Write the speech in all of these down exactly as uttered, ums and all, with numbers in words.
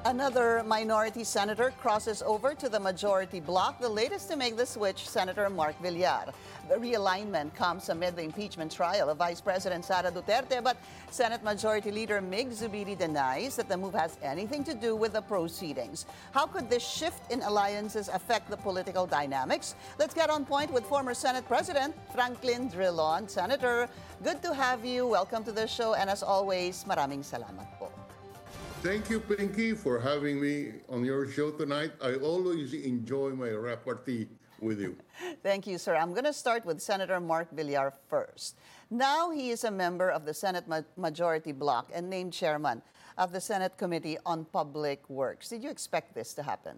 Another minority senator crosses over to the majority bloc, the latest to make the switch, Senator Mark Villar. The realignment comes amid the impeachment trial of Vice President Sara Duterte, but Senate Majority Leader Mig Zubiri denies that the move has anything to do with the proceedings. How could this shift in alliances affect the political dynamics? Let's get on point with former Senate President Franklin Drilon. Senator, good to have you. Welcome to the show, and as always, maraming salamat po. Thank you, Pinky, for having me on your show tonight. I always enjoy my repartee with you. Thank you, sir. I'm going to start with Senator Mark Villar first. Now he is a member of the Senate ma- Majority Bloc and named chairman of the Senate Committee on Public Works. Did you expect this to happen?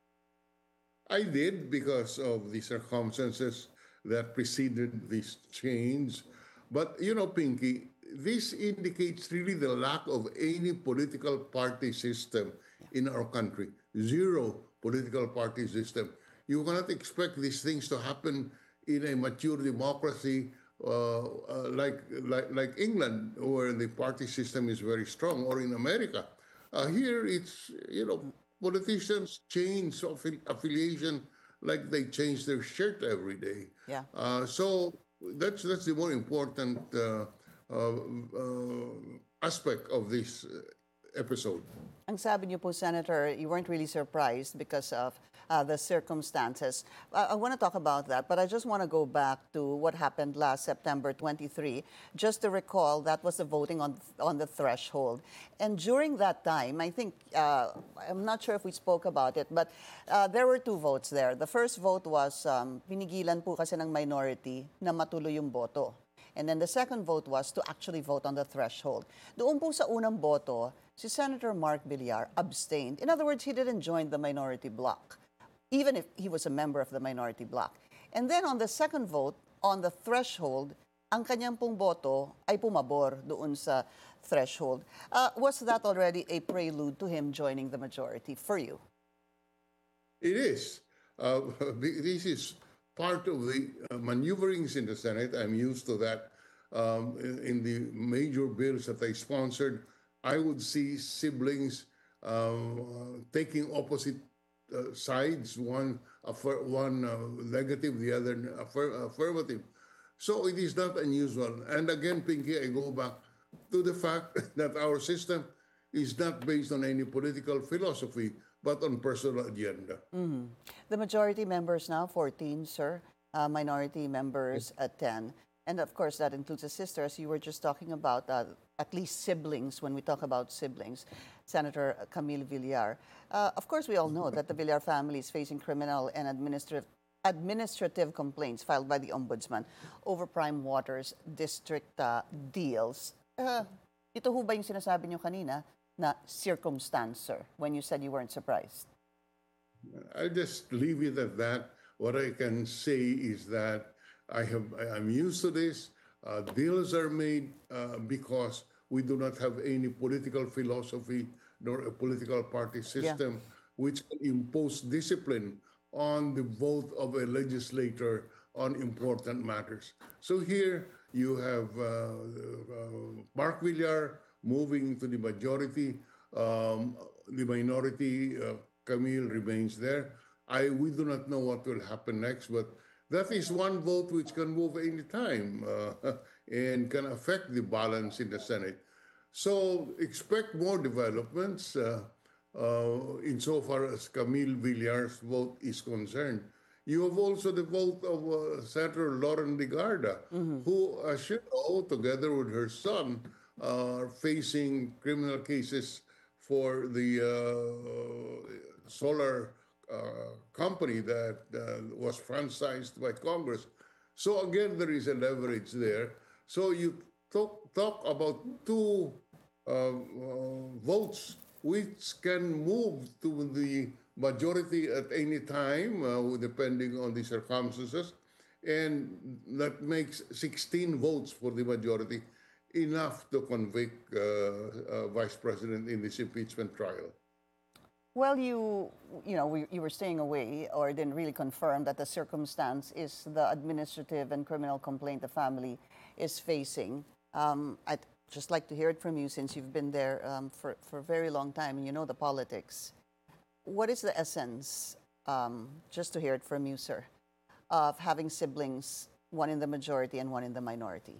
I did because of the circumstances that preceded this change. But, you know, Pinky, this indicates really the lack of any political party system in our country. Zero political party system. You cannot expect these things to happen in a mature democracy uh, uh, like, like like England, where the party system is very strong, or in America. Uh, here, it's, you know, politicians change affi- affiliation like they change their shirt every day. Yeah. Uh, so that's that's the more important uh, uh, uh, aspect of this uh, episode. Ang sabi niyo po, Senator, you weren't really surprised because of uh, the circumstances. Uh, I want to talk about that, but I just want to go back to what happened last September twenty-third, just to recall that was the voting on on the threshold. And during that time, I think, uh, I'm not sure if we spoke about it, but uh, there were two votes there. The first vote was um, pinigilan po kasi ng minority na matuloy yung boto. And then the second vote was to actually vote on the threshold. Doon po sa unang boto, si Senator Mark Villar abstained. In other words, he didn't join the minority bloc, even if he was a member of the minority bloc. And then on the second vote, on the threshold, ang kanyang pong boto ay pumabor doon sa threshold. Uh, was that already a prelude to him joining the majority for you? It is. Uh, this is part of the uh, maneuverings in the Senate. I'm used to that. Um, in, in the major bills that I sponsored, I would see siblings uh, taking opposite uh, sides, one affir- one uh, negative, the other affir- affirmative. So it is not unusual. And again, Pinky, I go back to the fact that our system is not based on any political philosophy, but on personal agenda. Mm-hmm. The majority members now, fourteen, sir. Uh, minority members at ten. And of course, that includes a sister, as you were just talking about, uh, at least siblings, when we talk about siblings, Senator Camille Villar. Uh, of course, we all know that the Villar family is facing criminal and administrative administrative complaints filed by the Ombudsman over Prime Water's district uh, deals. Uh, ito ho ba yung sinasabi niyo kanina na circumstance, sir, when you said you weren't surprised? I'll just leave it at that. What I can say is that I have, I'm used to this. Uh, deals are made uh, because we do not have any political philosophy nor a political party system yeah. which can impose discipline on the vote of a legislator on important matters. So here you have uh, uh, Mark Villar moving to the majority. Um, the minority, uh, Camille, remains there. I we do not know what will happen next, but that is one vote which can move any time uh, and can affect the balance in the Senate. So expect more developments uh, uh, insofar as Camille Villar's vote is concerned. You have also the vote of uh, Senator Lauren Legarda, mm-hmm. who, as you know, together with her son, are facing criminal cases for the uh, solar uh, company that uh, was franchised by Congress. So again, there is a leverage there. So you talk, talk about two uh, uh, votes which can move to the majority at any time, uh, depending on the circumstances, and that makes sixteen votes for the majority, enough to convict uh, uh, Vice President in this impeachment trial. Well, you, you know, we, you were staying away or didn't really confirm that the circumstance is the administrative and criminal complaint the family is facing. Um, I, just like to hear it from you since you've been there um, for, for a very long time and you know the politics. What is the essence, um, just to hear it from you, sir, of having siblings, one in the majority and one in the minority?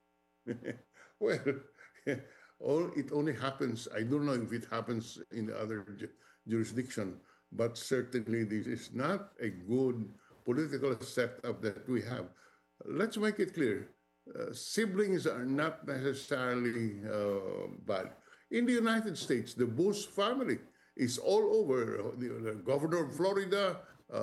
Well, all, it only happens, I don't know if it happens in the other ju- jurisdiction, but certainly this is not a good political setup that we have. Let's make it clear. Uh, siblings are not necessarily uh, bad. In the United States, the Bush family is all over. The, the governor of Florida, uh,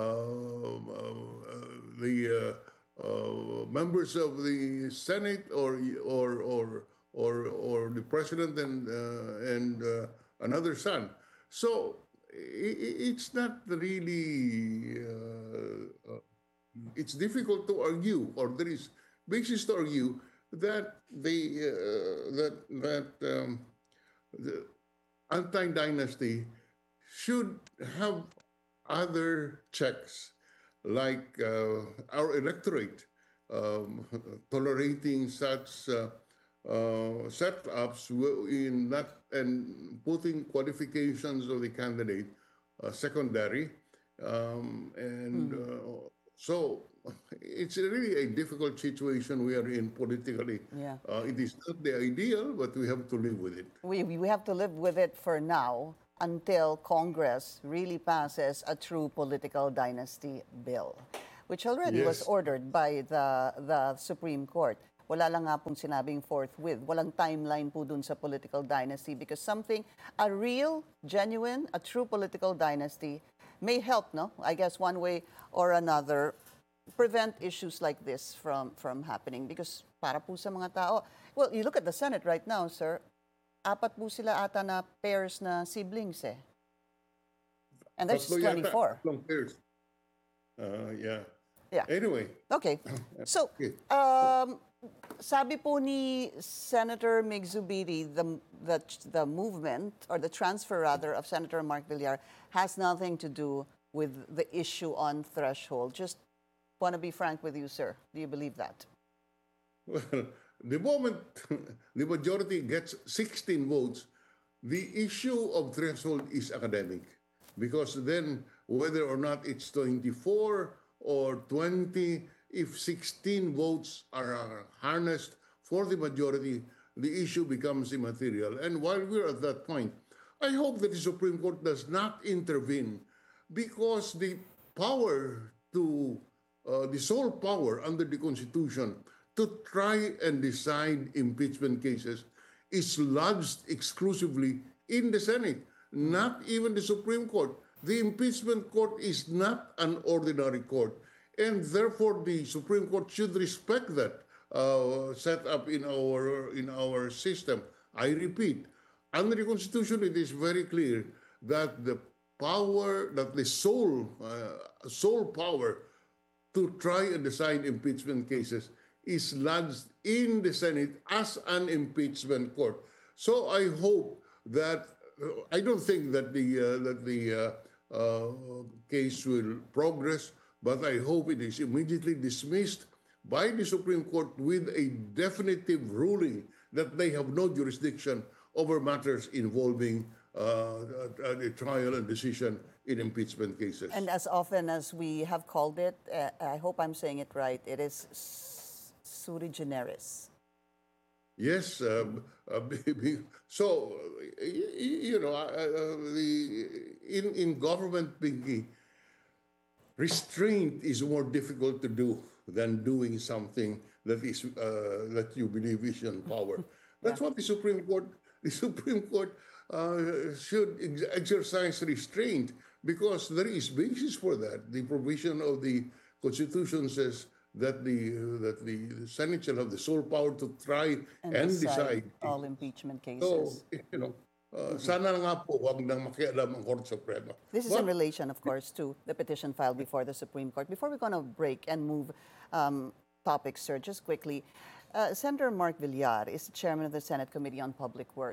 uh, the uh, uh, members of the Senate, or or or or, or the president and uh, and uh, another son. So i i- it's not really. Uh, uh, it's difficult to argue, or there is basis to argue that the uh, that that um, the anti-dynasty should have other checks, like uh, our electorate um, tolerating such uh, uh, setups w- in not and putting qualifications of the candidate uh, secondary, um, and uh, so it's really a difficult situation we are in politically. Yeah. Uh, it is not the ideal, but we have to live with it. We, we have to live with it for now until Congress really passes a true political dynasty bill, which already was Yes. ordered by the, the Supreme Court. Wala lang nga pong sinabing forthwith. Walang timeline po dun sa political dynasty because something, a real, genuine, a true political dynasty may help, no? I guess one way or another, prevent issues like this from, from happening because para po sa mga tao, well, you look at the Senate right now, sir, apat po sila ata na pairs na siblings eh. And that's Tatlo yata, twenty-four. tatlong pairs. Uh, yeah. Yeah. Anyway, Okay. So, okay. um, sabi po ni Senator Mig Zubiri, the, the, the movement, or the transfer rather, of Senator Mark Villar has nothing to do with the issue on threshold. Just want to be frank with you, sir. Do you believe that? Well, the moment the majority gets sixteen votes, the issue of threshold is academic. Because then, whether or not it's twenty-four or twenty, if sixteen votes are uh, harnessed for the majority, the issue becomes immaterial. And while we're at that point, I hope that the Supreme Court does not intervene because the power to, uh, the sole power under the Constitution to try and decide impeachment cases is lodged exclusively in the Senate, not even the Supreme Court. The impeachment court is not an ordinary court, and therefore the Supreme Court should respect that uh, set up in our in our system. I repeat, under the Constitution, it is very clear that the power, that the sole uh, sole power to try and decide impeachment cases is lodged in the Senate as an impeachment court. So I hope that uh, I don't think that the uh, that the uh, uh, case will progress, but I hope it is immediately dismissed by the Supreme Court with a definitive ruling that they have no jurisdiction over matters involving uh, a, a trial and decision in impeachment cases. And as often as we have called it, uh, I hope I'm saying it right, it is s- sui generis. Yes, um, uh, be- be- so uh, y- y- you know, uh, uh, the in in government thinking, restraint is more difficult to do than doing something that is uh, that you believe is in power. That's what the Supreme Court the Supreme Court uh, should ex- exercise restraint because there is basis for that. The provision of the Constitution says that the uh, that the Senate shall have the sole power to try And, and, decide decide. all impeachment cases. So, you know, uh, sana nga po wag nang makialam ang Korte Suprema. This is in But relation, of course, to the petition filed before the Supreme Court. Before we're going to break and move um, topics, sir, just quickly, uh, Senator Mark Villar is the chairman of the Senate Committee on Public Works.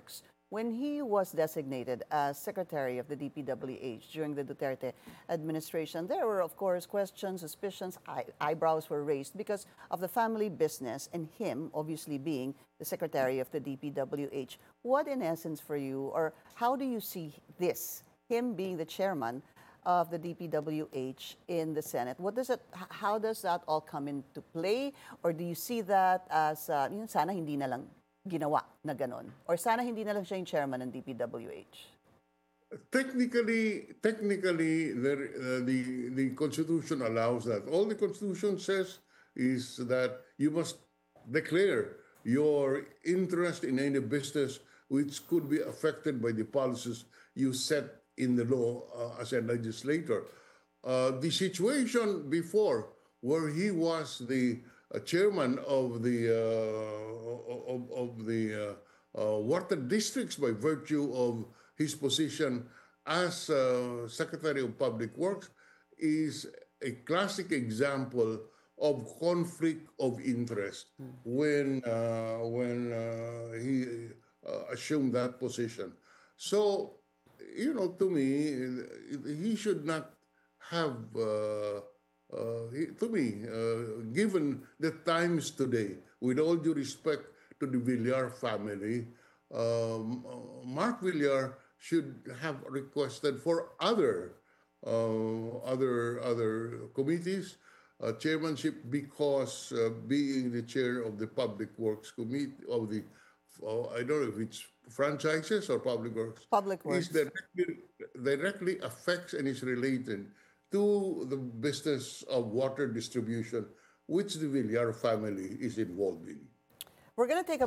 when he was designated as Secretary of the D P W H during the Duterte administration, there were, of course, questions, suspicions, eye- eyebrows were raised because of the family business and him obviously being the Secretary of the D P W H. What, in essence, for you, or how do you see this, him being the chairman of the D P W H in the Senate? What does it, h- how does that all come into play? Or do you see that as, uh, yun, sana hindi na lang ginawa na ganon? Or sana hindi na lang siya yung chairman ng D P W H? Technically, technically, there, uh, the the Constitution allows that. All the Constitution says is that you must declare your interest in any business which could be affected by the policies you set in the law uh, as a legislator. Uh, the situation before, where he was the uh, chairman of the uh, of, of the uh, uh, water districts by virtue of his position as uh, Secretary of Public Works, is a classic example of conflict of interest when uh, when uh, he uh, assumed that position. So, you know, to me, he should not have, uh, uh, he- to me, uh, given the times today, with all due respect to the Villar family, um, uh, Mark Villar should have requested for other uh, other other committees uh, chairmanship, because uh, being the chair of the Public Works Committee of the uh, I don't know if it's franchises or Public Works, Public is Works. directly directly affects and is related to the business of water distribution, which the Villar family is involved in. We're going to take a